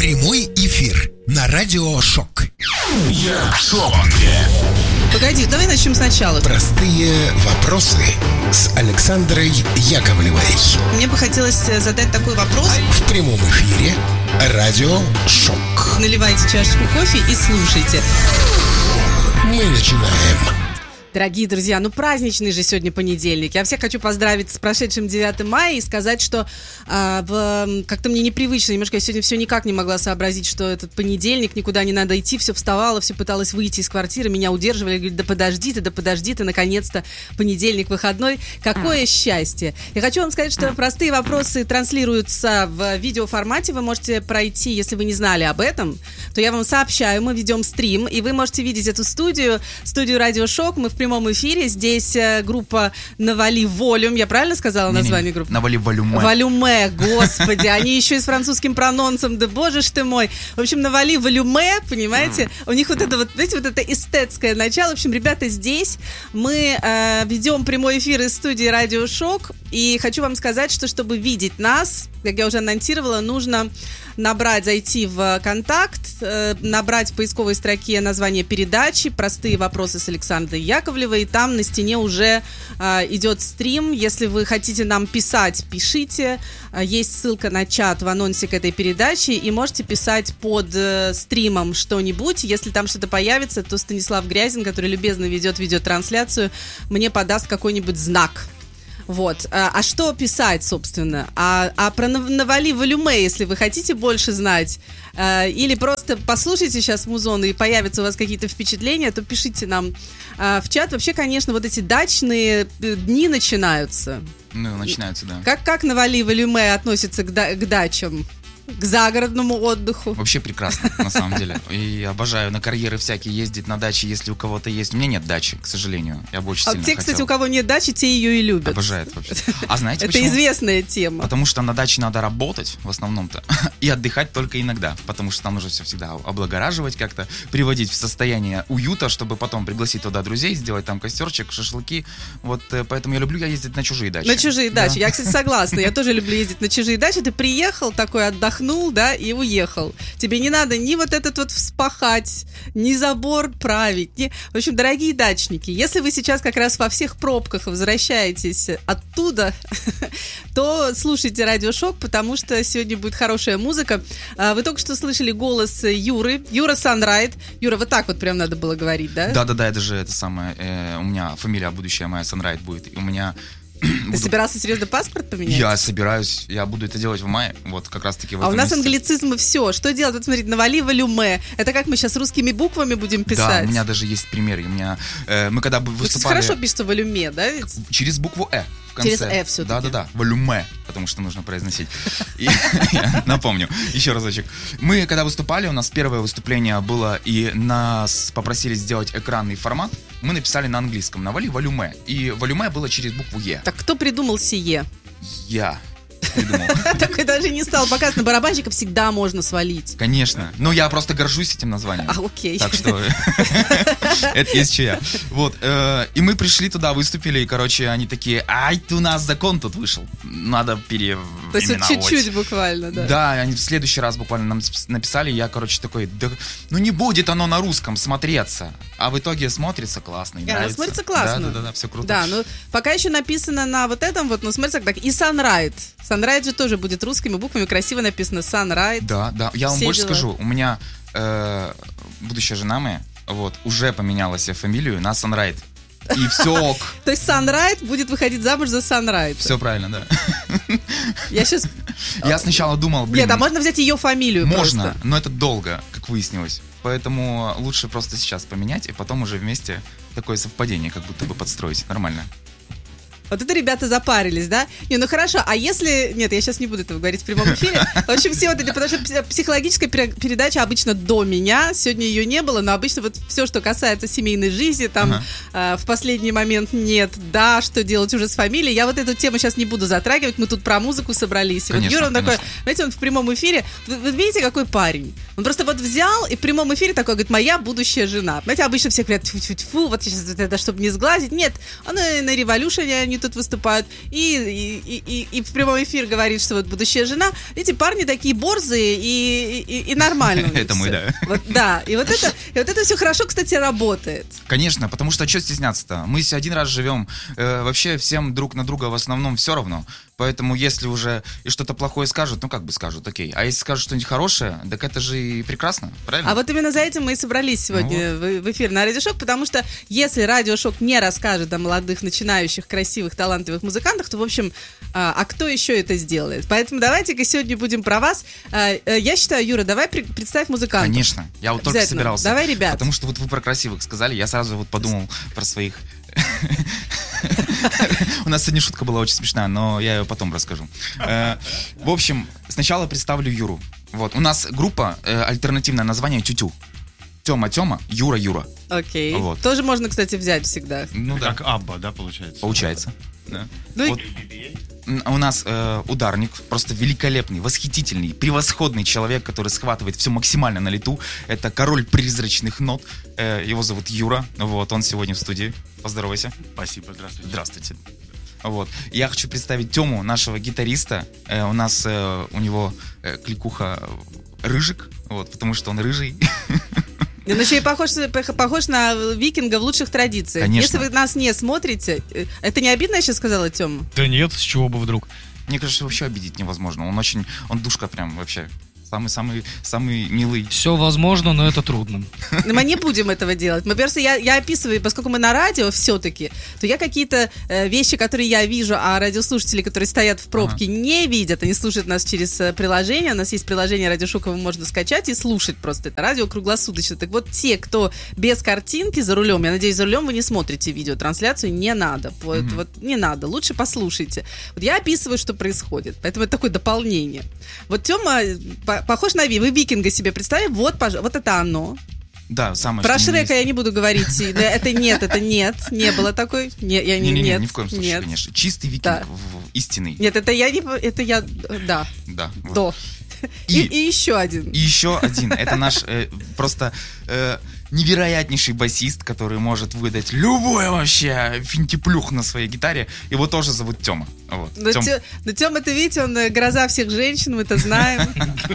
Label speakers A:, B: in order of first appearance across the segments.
A: Прямой эфир на Радио Шок.
B: Я в шоке.
C: Погоди, давай начнем сначала.
A: Простые вопросы с Александрой Яковлевой.
C: Мне бы хотелось задать такой вопрос.
A: В прямом эфире Радио Шок.
C: Наливайте чашечку кофе и слушайте.
A: Мы начинаем.
C: Дорогие друзья, праздничный же сегодня понедельник. Я всех хочу поздравить с прошедшим 9 мая и сказать, что как-то мне непривычно. Немножко я сегодня все никак не могла сообразить, что этот понедельник, никуда не надо идти. Все вставала, все пыталась выйти из квартиры. Меня удерживали, говорят, да подожди ты, наконец-то понедельник, выходной. Какое счастье. Я хочу вам сказать, что простые вопросы транслируются в видеоформате. Вы можете пройти, если вы не знали об этом, то я вам сообщаю, мы ведем стрим, и вы можете видеть эту студию Радио Шок. Мы в прямом эфире. Здесь группа «Навали Волюм». Я правильно сказала название группы?
B: «Навали Волюме».
C: «Волюме», господи. Они еще и с французским прононсом. Да боже ж ты мой. В общем, «Навали Волюме», понимаете? У них вот это вот, знаете, вот это эстетское начало. В общем, ребята, здесь мы ведем прямой эфир из студии «Радио Шок». И хочу вам сказать, что чтобы видеть нас, как я уже анонсировала, нужно зайти в контакт, набрать в поисковой строке название передачи «Простые вопросы с Александрой Яковлевой», и там на стене уже идет стрим. Если вы хотите нам писать, пишите. Есть ссылка на чат в анонсе к этой передаче, и можете писать под стримом что-нибудь. Если там что-то появится, то Станислав Грязин, который любезно ведет видеотрансляцию, мне подаст какой-нибудь знак. Вот. А что писать, собственно? А про «Навали Волюме», если вы хотите больше знать, или просто послушайте сейчас музон и появятся у вас какие-то впечатления, то пишите нам в чат. Вообще, конечно, вот эти дачные дни начинаются.
B: Начинаются, да.
C: Как «Навали Волюме» относится к дачам? К загородному отдыху.
B: Вообще прекрасно, на самом деле. И обожаю на карьеры всякие ездить на даче, если у кого-то есть. У меня нет дачи, к сожалению. Я бы очень сильно
C: те,
B: хотел.
C: Кстати, у кого нет дачи, те ее и любят.
B: Обожают вообще. А знаете
C: это
B: почему?
C: Это известная тема.
B: Потому что на даче надо работать, в основном-то, и отдыхать только иногда. Потому что там нужно все всегда облагораживать как-то, приводить в состояние уюта, чтобы потом пригласить туда друзей, сделать там костерчик, шашлыки. Вот поэтому я люблю ездить на чужие дачи.
C: На чужие дачи. Я, кстати, согласна. Я тоже люблю ездить на чужие дачи. Ты приехал такой, отдохнул, да, и уехал. Тебе не надо ни вот этот вот вспахать, ни забор править. В общем, дорогие дачники, если вы сейчас как раз во всех пробках возвращаетесь оттуда, то слушайте Радио Шок, потому что сегодня будет хорошая музыка. Вы только что слышали голос Юры. Юра Санрайт. Юра, вот так вот прям надо было говорить, да?
B: Да, я даже это самое. У меня фамилия будущая моя Санрайт будет. И у меня...
C: Ты собирался серьезно паспорт поменять?
B: Я собираюсь, я буду это делать в мае, вот как раз таки в этом
C: у нас
B: месяце.
C: Англицизмы все. Что делать? Вот смотрите, «Навали Волюме». Это как мы сейчас русскими буквами будем писать?
B: Да, у меня даже есть примеры. Мы когда выступали...
C: Хорошо пишется «Волюме», да? Ведь?
B: Через букву «э» в конце.
C: Через «э» все-таки.
B: Да, «Волюме», потому что нужно произносить. Я напомню, еще разочек. Мы когда выступали, у нас первое выступление было, и нас попросили сделать экранный формат. Мы написали на английском «Навали Волюме». И «Волюме» было через букву «е».
C: Так кто придумал сие?
B: Я придумал.
C: Такой даже не стал показывать. На барабанщика всегда можно свалить.
B: Конечно. Но я просто горжусь этим названием.
C: Окей.
B: Так что это есть чья. Вот. И мы пришли туда, выступили, и, короче, они такие: у нас закон тут вышел. Надо переименовать.
C: То есть чуть-чуть буквально, да? Да,
B: они в следующий раз буквально нам написали, я, короче, такой: не будет оно на русском смотреться. А в итоге смотрится классно.
C: Смотрится классно.
B: Да, все круто.
C: Да, но пока еще написано на вот этом вот, но смотрится так. И Sunride. Sunride же тоже будет русскими буквами, красиво написано Sunride.
B: Да, я вам больше скажу. У меня будущая жена моя, вот, уже поменяла себе фамилию на Sunride. И все ок.
C: То есть Sunride будет выходить замуж за Sunride.
B: Все правильно, да.
C: Я
B: сначала думал,
C: Нет, а можно взять ее фамилию?
B: Можно,
C: просто?
B: но это долго, как выяснилось. Поэтому лучше просто сейчас поменять, и потом уже вместе такое совпадение как будто бы подстроить. Нормально.
C: Вот это ребята запарились, да? Хорошо, а если... Нет, я сейчас не буду этого говорить в прямом эфире. В общем, все вот это, потому что психологическая передача обычно до меня, сегодня ее не было, но обычно вот все, что касается семейной жизни, там в последний момент нет, да, что делать уже с фамилией, я вот эту тему сейчас не буду затрагивать, мы тут про музыку собрались. И
B: конечно,
C: вот Юра, он такой, знаете, он в прямом эфире, вы видите, какой парень? Он просто вот взял и в прямом эфире такой говорит: моя будущая жена. Понимаете, обычно все говорят: фу, вот сейчас это, чтобы не сглазить. Нет, он и на Революшене они тут выступают, и в прямом эфире говорит, что вот будущая жена. Эти парни такие борзые и нормально.
B: Это мы, да.
C: Да, и вот это все хорошо, кстати, работает.
B: Конечно, потому что что стесняться-то? Мы один раз живем, вообще всем друг на друга в основном все равно. Поэтому если уже и что-то плохое скажут, ну как бы скажут, окей. А если скажут что-нибудь хорошее, так это же и прекрасно, правильно?
C: А вот именно за этим мы и собрались сегодня в эфир на Радио Шок, потому что если Радио Шок не расскажет о молодых, начинающих, красивых, талантливых музыкантах, то, в общем, а кто еще это сделает? Поэтому давайте-ка сегодня будем про вас. Я считаю, Юра, давай представь музыкантов.
B: Конечно, я вот только собирался.
C: Давай, ребят.
B: Потому что вот вы про красивых сказали, я сразу вот подумал про своих... У нас сегодня шутка была очень смешная, но я ее потом расскажу. В общем, сначала представлю Юру. Вот, у нас группа, альтернативное название Тю-Тю. Тёма, Юра.
C: Окей.
B: Вот.
C: Тоже можно, кстати, взять всегда.
B: Ну да.
D: Как Абба, да, получается?
B: Получается. Да.
C: Ну,
B: Вот. У нас ударник, просто великолепный, восхитительный, превосходный человек, который схватывает все максимально на лету. Это король призрачных нот. Его зовут Юра. Вот, он сегодня в студии. Поздоровайся.
D: Спасибо, здравствуйте.
B: Здравствуйте. Вот. Я хочу представить Тему, нашего гитариста. У нас у него кликуха Рыжик, вот, потому что он рыжий.
C: Он еще и похож на викинга в лучших традициях.
B: Конечно.
C: Если вы нас не смотрите, это не обидно, я сейчас сказала, Тёма?
E: Да нет, с чего бы вдруг?
B: Мне кажется, вообще обидеть невозможно. Он душка прям вообще. Самый милый.
E: Все возможно, но это трудно.
C: Мы не будем этого делать. Я описываю, поскольку мы на радио все-таки, то я какие-то вещи, которые я вижу, а радиослушатели, которые стоят в пробке, не видят. Они слушают нас через приложение. У нас есть приложение Радио Шок, его можно скачать и слушать просто. Это радио круглосуточно. Так вот, те, кто без картинки за рулем, я надеюсь, за рулем вы не смотрите видеотрансляцию, не надо. Вот не надо. Лучше послушайте. Вот я описываю, что происходит. Поэтому это такое дополнение. Вот Тёма похож на вы викинга себе представили, вот это оно.
B: Да, самое.
C: Про Шрека я не буду говорить. Это нет, не было такой. Нет,
B: ни в коем случае, конечно. Чистый викинг, истинный.
C: Нет, это я, да.
B: Да. Вот.
C: До. И еще один.
B: И еще один. Это наш просто невероятнейший басист, который может выдать любой вообще финтиплюх на своей гитаре. Его тоже зовут Тёма. Вот.
C: Но Тёма, это, видите, он гроза всех женщин, мы это знаем.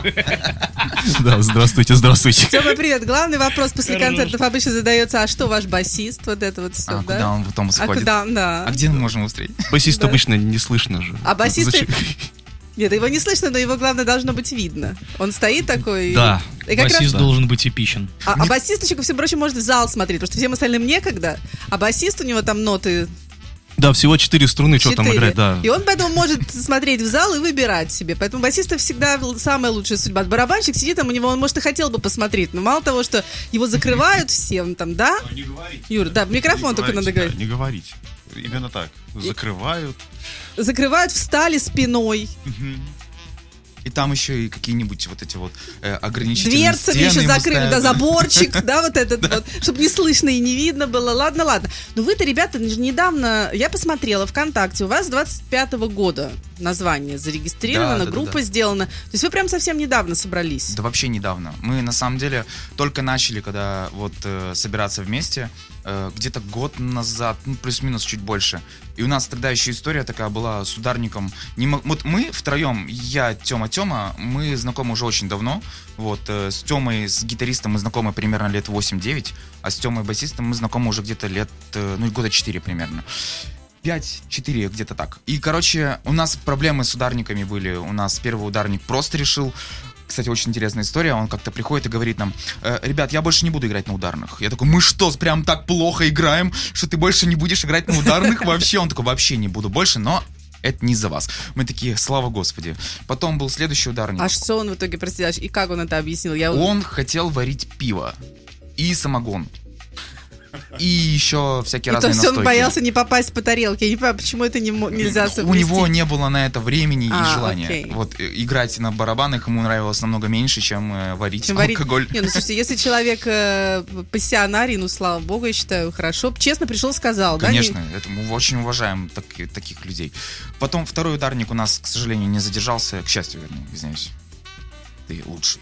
D: Да, здравствуйте.
C: Тёма, привет. Главный вопрос после концертов обычно задается: а что ваш басист? Вот это вот все, да?
B: Куда он потом сходит? А где мы можем его встретить?
D: Басист обычно не слышно же.
C: А басисты... Нет, его не слышно, но его, главное, должно быть видно. Он стоит такой...
E: Да, басист должен быть эпичен.
C: А басист еще, ко всему прочему, может в зал смотреть, потому что всем остальным некогда. А басист, у него там ноты...
D: Да, всего 4 струны, что там играть, да.
C: И он поэтому может смотреть в зал и выбирать себе. Поэтому басиста всегда самая лучшая судьба. Барабанщик сидит там, у него, он, может, и хотел бы посмотреть, но мало того, что его закрывают все, он там, да?
D: Не говорите.
C: Юр, да, в микрофон только надо говорить.
D: Не говорите. Именно так.
C: Закрывают, встали спиной.
B: И там еще и какие-нибудь вот эти вот ограничительные
C: дверцами еще закрыли, да, заборчик, да, вот этот вот, чтобы не слышно и не видно было. Ладно. Но вы-то, ребята, недавно, я посмотрела ВКонтакте, у вас 25-го года название зарегистрировано, группа сделана. То есть вы прям совсем недавно собрались.
B: Да вообще недавно. Мы, на самом деле, только начали, когда вот собираться вместе, где-то год назад, ну, плюс-минус чуть больше. И у нас тогда еще история такая была с ударником. Вот мы втроем, я, Тёма, мы знакомы уже очень давно. Вот, с Тёмой, с гитаристом мы знакомы примерно лет 8-9, а с Тёмой басистом мы знакомы уже где-то лет, года 4 примерно. 5-4, где-то так. И, короче, у нас проблемы с ударниками были. У нас первый ударник просто решил... Кстати, очень интересная история. Он как-то приходит и говорит нам: ребят, я больше не буду играть на ударных. Я такой: мы что, прям так плохо играем, что ты больше не будешь играть на ударных вообще? Он такой: вообще не буду больше, но это не из-за вас. Мы такие: слава Господи. Потом был следующий ударник.
C: А что он в итоге, прости, и как он это объяснил?
B: Он хотел варить пиво и самогон. И еще всякие разные настойки.
C: То есть он боялся не попасть по тарелке. Я не понимаю, почему это нельзя совместить.
B: У него не было на это времени и желания.
C: Окей.
B: Вот играть на барабанах ему нравилось намного меньше, чем варить алкоголь.
C: Не, ну слушайте, если человек пассионарий, ну слава богу, я считаю, хорошо. Честно пришел, сказал,
B: конечно, да? Конечно, мы очень уважаем таких людей. Потом второй ударник у нас, к сожалению, не задержался. К счастью, вернее, извиняюсь. Ты лучший.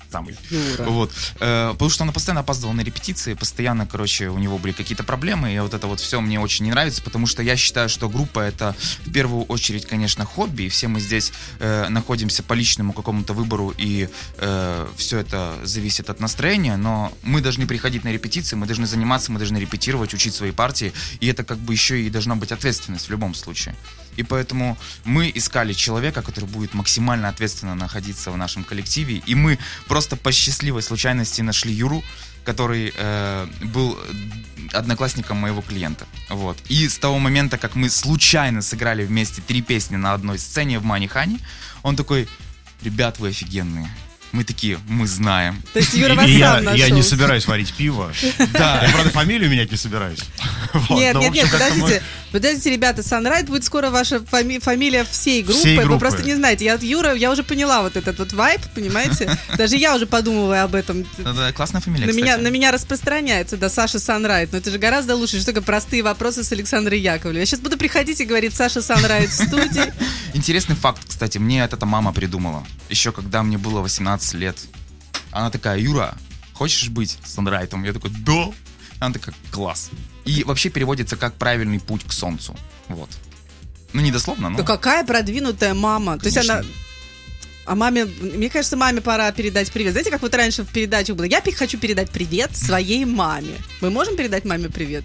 B: самый.
C: Юра.
B: Вот. Потому что он постоянно опаздывал на репетиции, постоянно, короче, у него были какие-то проблемы, и вот это вот все мне очень не нравится, потому что я считаю, что группа — это в первую очередь, конечно, хобби, и все мы здесь находимся по личному какому-то выбору, и все это зависит от настроения, но мы должны приходить на репетиции, мы должны заниматься, мы должны репетировать, учить свои партии, и это как бы еще и должна быть ответственность в любом случае. И поэтому мы искали человека, который будет максимально ответственно находиться в нашем коллективе, и мы просто по счастливой случайности нашли Юру, который был одноклассником моего клиента. Вот. И с того момента, как мы случайно сыграли вместе 3 песни на одной сцене в Манихане, он такой: ребят, вы офигенные. Мы такие: мы знаем.
C: То есть Юра вас сам нашел.
D: Я не собираюсь варить пиво. Да. Я, правда, фамилию менять не собираюсь.
C: Нет, подождите, ребята, Sunride будет скоро ваша фамилия всей группы. Вы просто не знаете. Юра, я уже поняла вот этот вот вайб, понимаете? Даже я уже подумываю об этом.
B: Да, классная фамилия, кстати.
C: На меня распространяется, да, Саша Sunride. Но это же гораздо лучше, что такое простые вопросы с Александрой Яковлевой. Я сейчас буду приходить и говорить: Саша Sunride в студии.
B: Интересный факт, кстати, мне это мама придумала. Еще когда мне было 18 лет. Она такая: Юра, хочешь быть Sunride'ом? Я такой: да. Она такая: класс. И вообще переводится как правильный путь к солнцу. Вот. Ну, не дословно, но...
C: Да какая продвинутая мама.
B: Конечно.
C: То есть она... А маме, мне кажется, маме пора передать привет. Знаете, как вот раньше в передачах было? Я хочу передать привет своей маме. Мы можем передать маме привет?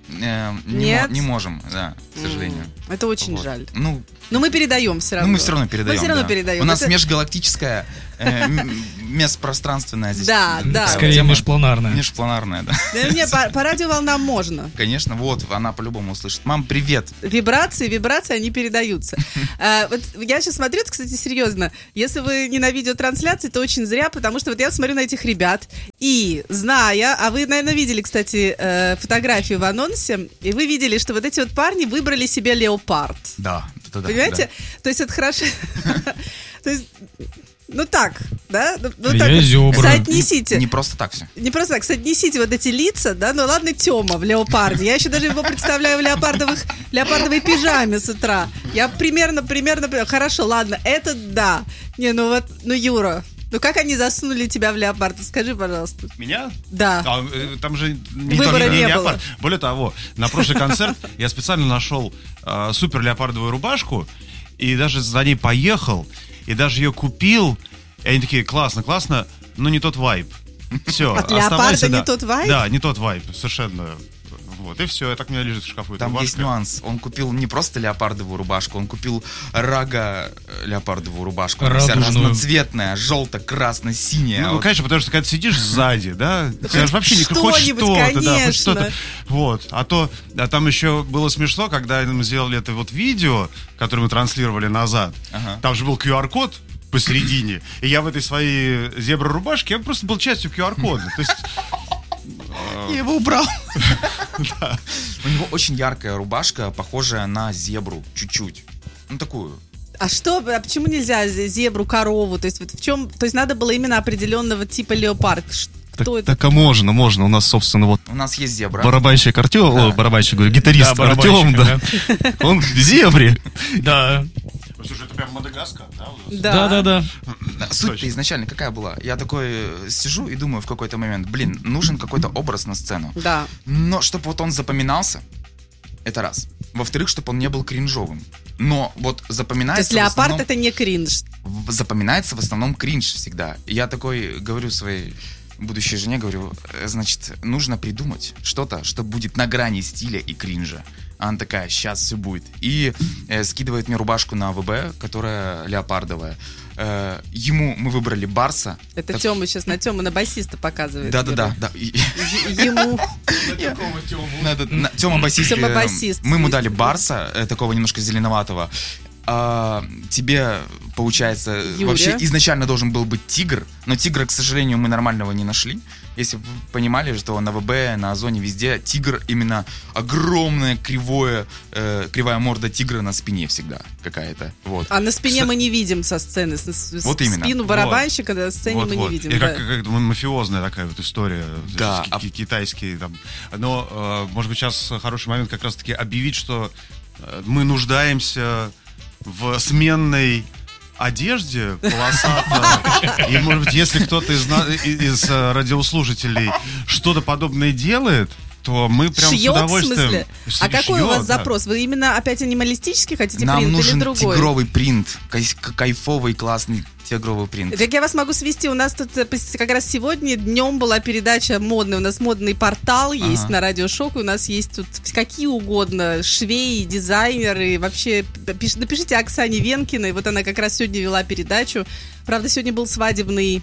B: Нет? Не можем, да, к сожалению.
C: Это очень
B: Вот.
C: жаль.
B: Ну,
C: Но мы передаем все равно.
B: мы все равно передаем.
C: Мы все равно
B: да.
C: передаем.
B: У нас
C: Это...
B: межгалактическая, межпространственная здесь.
C: Да, да.
E: Скорее
B: тема.
E: Межпланарная.
B: Межпланарная, да.
C: Да, мне по радиоволнам можно.
B: Конечно, вот, она по-любому услышит. Мам, привет.
C: Вибрации, они передаются. Вот я сейчас смотрю, это, кстати, серьезно. Если вы не на видеотрансляции, то очень зря, потому что вот я смотрю на этих ребят и зная, а вы, наверное, видели, кстати, фотографию в анонсе, и вы видели, что вот эти вот парни выбрали себе леопард.
B: Да.
C: Понимаете?
B: Да.
C: То есть это хорошо. То есть, ну так, да? Ну,
E: Я
C: так,
E: зёбра.
C: соотнесите.
B: Не просто так все.
C: Не просто так, соотнесите вот эти лица, да, ну ладно, Тёма в леопарде. Я еще даже его представляю в леопардовой пижаме с утра. Я примерно, хорошо, ладно, это да. Не, ну вот, ну Юра, ну как они засунули тебя в леопард? Скажи, пожалуйста.
D: Меня?
C: Да.
D: Там же
C: Выбора не было.
D: леопард. Более того, на прошлый концерт я специально нашел супер леопардовую рубашку и даже за ней поехал, и даже ее купил. И они такие: классно, но не тот вайб. Все,
C: от леопарда не тот вайб?
D: Да, не тот вайб, совершенно. Вот, и все, так у меня лежит в шкафу эта
B: Там
D: рубашка.
B: есть нюанс. Он купил не просто леопардовую рубашку, он купил рага леопардовую рубашку. Она вся
E: Радужную.
B: разноцветная, желто-красно-синяя.
D: Ну, конечно, потому что когда ты сидишь сзади, да, ты же вообще не хочешь
C: что-нибудь,
D: что-то, да, хоть
C: конечно.
D: что-то. Вот. А там еще было смешно, когда мы сделали это вот видео, которое мы транслировали назад.
B: Ага.
D: Там же был QR-код посередине. И я в этой своей зебра-рубашке, я просто был частью QR-кода. То есть...
B: Я его убрал. У него очень яркая рубашка, похожая на зебру, чуть-чуть. Ну, такую.
C: А почему нельзя зебру, корову? То есть вот в чем? То есть надо было именно определенного типа леопард. Кто это?
D: Так, а можно. У нас, собственно, вот
B: У нас есть зебра.
D: барабанщик Артем, гитарист
E: Да,
D: Артем,
E: барабанщик,
D: да. Он в зебре.
E: Да.
D: Слушай, это прям Мадагаскар, да?
E: Да.
B: Суть-то изначально какая была? Я такой сижу и думаю в какой-то момент: блин, нужен какой-то образ на сцену.
C: Да.
B: Но чтобы вот он запоминался, это раз. Во-вторых, чтобы он не был кринжовым. Но вот
C: То есть
B: запоминается
C: леопард это не кринж.
B: запоминается в основном кринж всегда. И я такой говорю своей будущей жене, говорю: значит, нужно придумать что-то, что будет на грани стиля и кринжа. А она такая: сейчас все будет. И скидывает мне рубашку на АВБ, которая леопардовая. Ему мы выбрали Барса.
C: Это
B: Так-
C: Тёма сейчас на басиста показывает.
B: Да.
C: Ему.
B: Тёма басист.
C: Тёма басист.
B: Мы ему дали Барса, такого немножко зеленоватого. А тебе, получается,
C: Юрия.
B: вообще изначально должен был быть тигр, но тигра, к сожалению, мы нормального не нашли. Если бы вы понимали, что на ВБ, на Озоне, везде тигр именно огромная кривая морда тигра на спине всегда какая-то. Вот.
C: А на спине мы не видим со сцены.
B: Вот именно.
C: Спину барабанщика на сцене мы не видим.
D: И
C: да.
D: как мафиозная такая вот история.
B: Да.
D: Китайские там. Но, может быть, сейчас хороший момент как раз-таки объявить, что мы нуждаемся в сменной одежде полосатой. И, может быть, если кто-то из радиослушателей что-то подобное делает, то мы прям
C: шьет,
D: с удовольствием...
C: в смысле? А какой у вас запрос? Вы именно опять анималистический хотите
B: Нам
C: принт или
B: нужен
C: другой?
B: тигровый принт. Кайфовый, классный тигровый принт.
C: Так я вас могу свести. У нас тут как раз сегодня днем была передача модная. У нас модный портал есть на Радио Шок. У нас есть тут какие угодно швеи, дизайнеры. Вообще, напишите Оксане Венкиной. Вот она как раз сегодня вела передачу. Правда, сегодня был свадебный...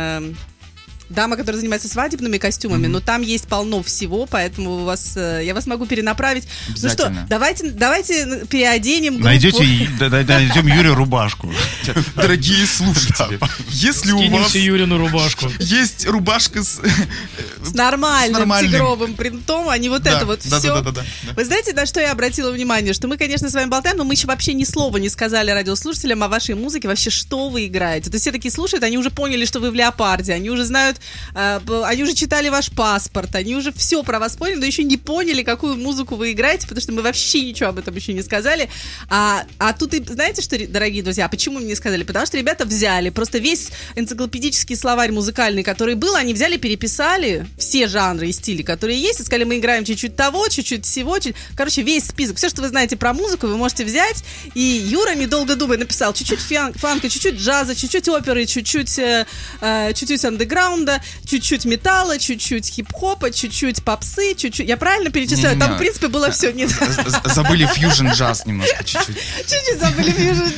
C: дама, которая занимается свадебными костюмами, но там есть полно всего, поэтому я вас могу перенаправить. Ну что, давайте переоденем группу.
D: Найдем Юрию рубашку.
B: Дорогие слушатели, если у вас
E: Юрину рубашку.
B: есть рубашка с
C: нормальным тигровым принтом, а не вот это вот все.
B: Да.
C: Вы знаете, на что я обратила внимание? Что мы, конечно, с вами болтаем, но мы еще вообще ни слова не сказали радиослушателям о вашей музыке, вообще, что вы играете. То есть все такие слушают, они уже поняли, что вы в «Леопарде», они уже знают, они уже читали ваш паспорт, они уже все про вас поняли, но еще не поняли, какую музыку вы играете, потому что мы вообще ничего об этом еще не сказали. А тут, знаете что, дорогие друзья, почему мне не сказали? Потому что ребята взяли просто весь энциклопедический словарь музыкальный, который был, они взяли, переписали все жанры и стили, которые есть, и сказали, мы играем чуть-чуть того, чуть-чуть всего, короче, весь список, все, что вы знаете про музыку, вы можете взять, и Юра, недолго думая, написал чуть-чуть фанка, чуть-чуть джаза, чуть-чуть оперы, чуть-чуть андеграунда, чуть-чуть металла, чуть-чуть хип-хопа, чуть-чуть попсы, чуть-чуть... Я правильно перечисляю? Там, в принципе, было все.
B: Забыли фьюжн-джаз немножко, чуть-чуть.
C: Чуть-чуть забыли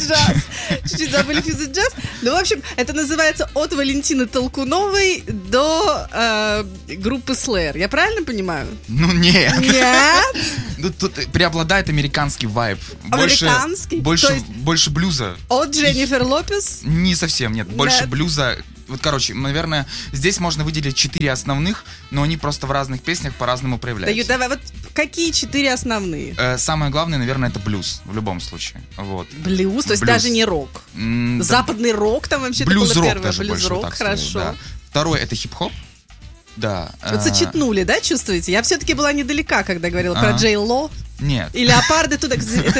C: фьюжн-джаз. Ну, в общем, это называется «От Валентины Толкуновой до группы Slayer». Я правильно понимаю?
B: Ну, нет.
C: Нет?
B: Ну, тут преобладает американский вайб.
C: Американский?
B: Больше блюза.
C: От Дженнифер Лопес?
B: Не совсем, нет. Больше блюза. Вот, короче, наверное, здесь можно выделить 4 основных, но они просто в разных песнях по-разному проявляются.
C: Давай, вот какие 4 основные?
B: Самое главное, наверное, это блюз, в любом случае. Вот.
C: Блюз, то есть даже не рок. Западный рок там вообще-то было первое.
B: Даже
C: блюз-рок,
B: больше,
C: хорошо.
B: Да. Второй — это хип-хоп. Да.
C: Вот сочетнули, да, чувствуете? Я все-таки была недалека, когда говорила про Джей Ло.
B: Нет.
C: И «Леопарды» туда...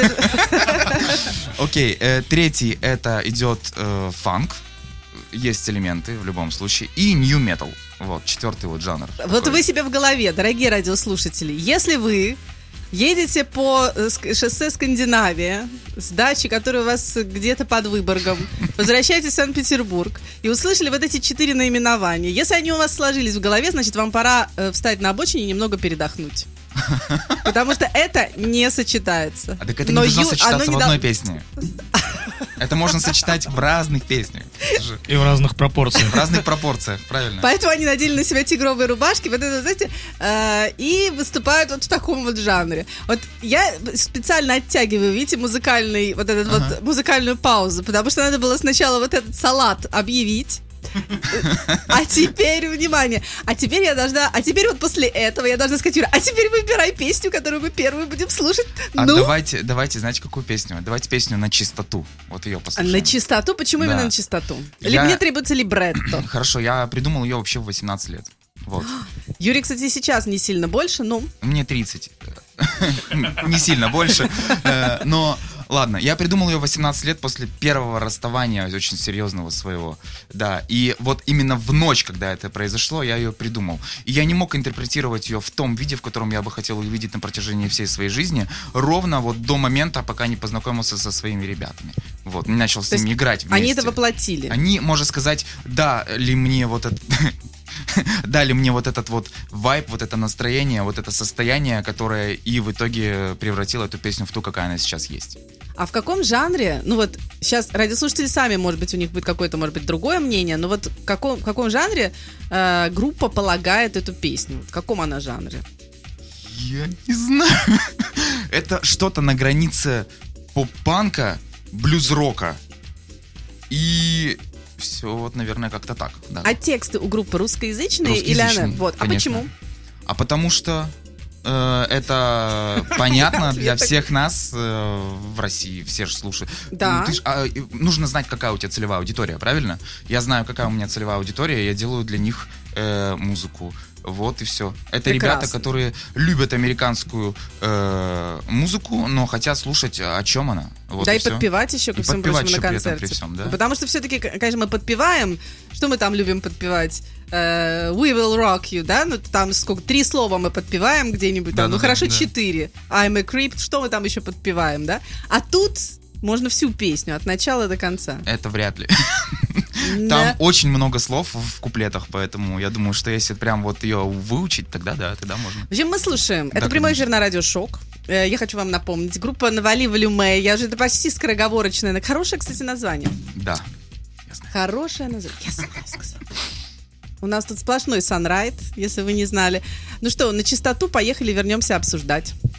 B: Окей, третий — это идет фанк. Есть элементы в любом случае. И нью метал. Вот, 4-й вот жанр.
C: Вот вы себе в голове, дорогие радиослушатели, если вы едете по шоссе Скандинавия с дачи, которая у вас где-то под Выборгом, возвращаетесь в Санкт-Петербург и услышали вот эти 4 наименования. Если они у вас сложились в голове, значит, вам пора встать на обочине и немного передохнуть. Потому что это не сочетается.
B: А так это не должно сочетаться в одной песне. Это можно сочетать в разных песнях.
E: И в разных пропорциях.
B: В разных пропорциях, правильно.
C: Поэтому они надели на себя тигровые рубашки, вот это, знаете, и выступают вот в таком вот жанре. Вот я специально оттягиваю, видите, музыкальную паузу, потому что надо было сначала вот этот салат объявить. А теперь, внимание, а теперь вот после этого я должна сказать, Юра, а теперь выбирай песню, которую мы первую будем слушать.
B: Давайте, знаете, какую песню? Давайте песню «На чистоту». Вот ее послушаем.
C: На чистоту? Почему именно на чистоту? Мне требуется либретто.
B: Хорошо, я придумал ее вообще в 18 лет. Вот.
C: Юрий, кстати, сейчас не сильно больше, но...
B: Мне 30. Не сильно больше. Но, ладно, я придумал ее в 18 лет после первого расставания очень серьезного своего. Да, и вот именно в ночь, когда это произошло, я ее придумал. И я не мог интерпретировать ее в том виде, в котором я бы хотел увидеть на протяжении всей своей жизни, ровно вот до момента, пока не познакомился со своими ребятами. Вот, не начал с ними играть вместе.
C: Они это воплотили?
B: Они, можно сказать, дали мне вот этот вот вайб, вот это настроение, вот это состояние, которое и в итоге превратило эту песню в ту, какая она сейчас есть.
C: А в каком жанре, ну вот сейчас радиослушатели сами, может быть, у них будет какое-то, может быть, другое мнение, но вот в каком жанре группа полагает эту песню? В каком она жанре?
B: Я не знаю. Это что-то на границе поп-панка, блюз-рока и... Все, вот, наверное, как-то так. Да.
C: А тексты у группы русскоязычные или она? Вот. А почему?
B: А потому что это понятно для всех нас в России. Все же слушают.
C: Да.
B: Нужно знать, какая у тебя целевая аудитория, правильно? Я знаю, какая у меня целевая аудитория, я делаю для них музыку. Вот и все. Это
C: Прекрасно.
B: ребята, которые любят американскую музыку, но хотят слушать, о чем она. Вот
C: Да, и
B: всё.
C: подпевать еще, ко
B: И
C: всему
B: подпевать
C: прочему, на
B: еще при этом,
C: концерте.
B: при всем, да.
C: Потому что все-таки, конечно, мы подпеваем. Что мы там любим подпевать? We will rock you, да? Ну, там сколько? 3 слова мы подпеваем где-нибудь. Там,
B: Да,
C: ну,
B: да,
C: хорошо,
B: да.
C: 4. I'm a creep. Что мы там еще подпеваем, да? А тут можно всю песню от начала до конца.
B: Это вряд ли.
C: Да.
B: Там очень много слов в куплетах, поэтому я думаю, что если прям вот ее выучить, тогда да, тогда можно.
C: В общем, мы слушаем. Это
B: Да,
C: прямой
B: конечно.
C: эфир на радио «Шок». Я хочу вам напомнить. Группа «Навали Волюме». Я уже это почти скороговорочное. Хорошее, кстати, название.
B: Да.
C: Хорошее название. Я сама сказала. У нас тут сплошной санрайд, если вы не знали. Ну что, на чистоту поехали, вернемся обсуждать.